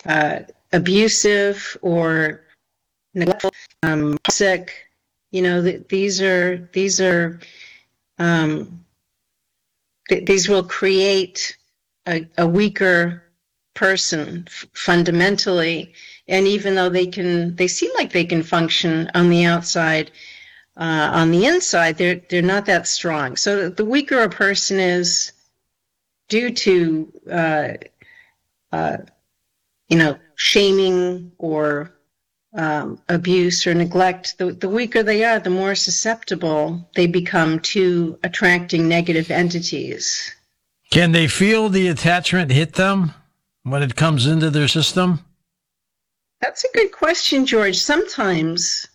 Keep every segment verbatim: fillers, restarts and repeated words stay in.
uh, abusive or neglectful, um, sick. You know, th- these are these are um, th- these will create a, a weaker person f- fundamentally. And even though they can, they seem like they can function on the outside, uh, on the inside, they're they're not that strong. So the weaker a person is, due to uh, uh, you know, shaming or um, abuse or neglect, the, the weaker they are, the more susceptible they become to attracting negative entities. Can they feel the attachment hit them when it comes into their system? That's a good question, George. Sometimes,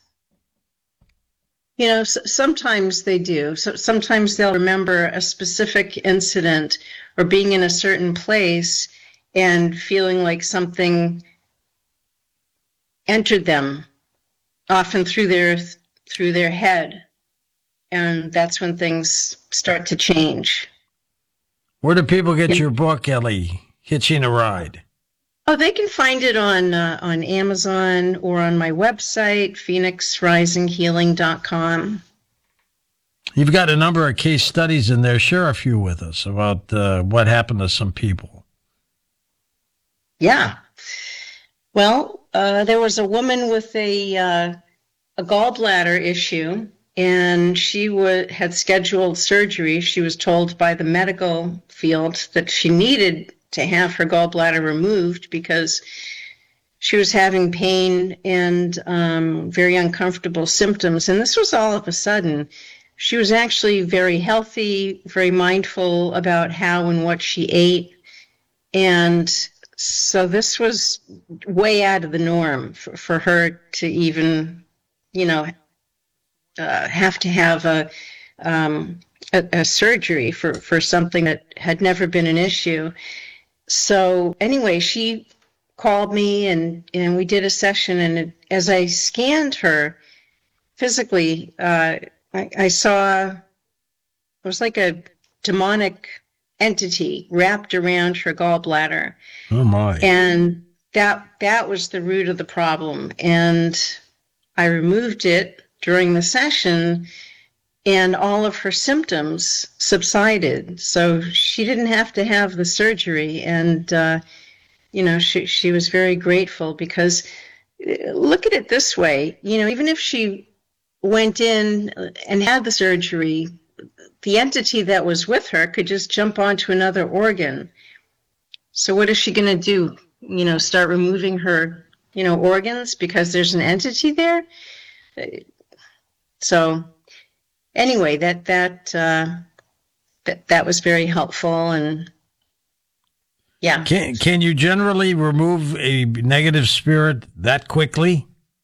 you know, s- sometimes they do. So sometimes they'll remember a specific incident or being in a certain place and feeling like something entered them, often through their through their head, and that's when things start to change. Where do people get Yeah. your book, Ellie? Hitching a Ride. Oh, they can find it on uh, on Amazon or on my website, phoenix rising healing dot com. You've got a number of case studies in there. Share a few with us about uh, what happened to some people. Yeah. Well, uh, there was a woman with a uh, a gallbladder issue, and she w- had scheduled surgery. She was told by the medical field that she needed to have her gallbladder removed because she was having pain and um, very uncomfortable symptoms. And this was all of a sudden. She was actually very healthy, very mindful about how and what she ate. And so this was way out of the norm for, for her to even, you know, uh, have to have a, um, a, a surgery for, for something that had never been an issue. So anyway, she called me and, and we did a session. And it, as I scanned her physically, uh, I, I saw it was like a demonic entity wrapped around her gallbladder. Oh, my. And that that was the root of the problem. And I removed it during the session, and all of her symptoms subsided. So she didn't have to have the surgery. And, uh, you know, she, she was very grateful because uh, look at it this way, you know, even if she went in and had the surgery, the entity that was with her could just jump onto another organ. So what is she going to do? You know, start removing her, you know, organs because there's an entity there? So anyway, that that uh, that that was very helpful, and yeah. Can, can you generally remove a negative spirit that quickly?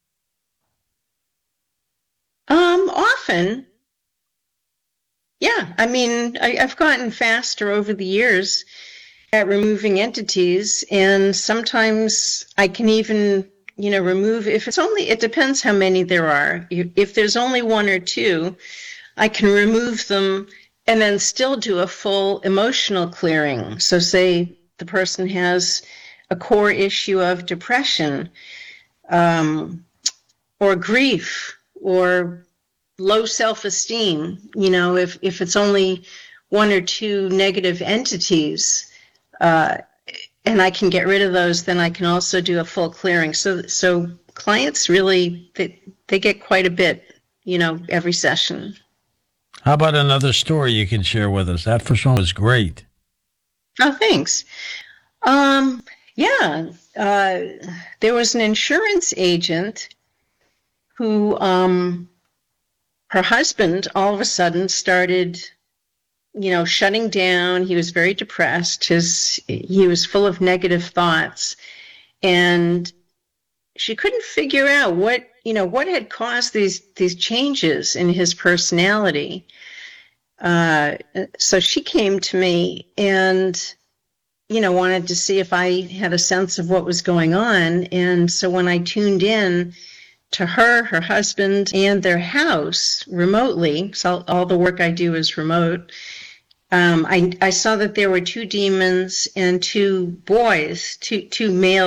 Um, often. Yeah, I mean, I, I've gotten faster over the years at removing entities, and sometimes I can even, you know, remove, if it's only, it depends how many there are. If, if there's only one or two, I can remove them and then still do a full emotional clearing. So say the person has a core issue of depression, um, or grief, or low self-esteem. You know, if, if it's only one or two negative entities, uh, and I can get rid of those, then I can also do a full clearing. So, so clients really, they, they get quite a bit, you know, every session. How about another story you can share with us? That first one was great. Oh, thanks. Um, yeah, uh, there was an insurance agent who, um, her husband all of a sudden started, you know, shutting down. He was very depressed. His, he was full of negative thoughts, and she couldn't figure out what, you know, what had caused these, these changes in his personality. Uh, so she came to me and, you know, wanted to see if I had a sense of what was going on. And so when I tuned in to her, her husband, and their house remotely, so all the work I do is remote, um, I, I saw that there were two demons and two boys, two, two male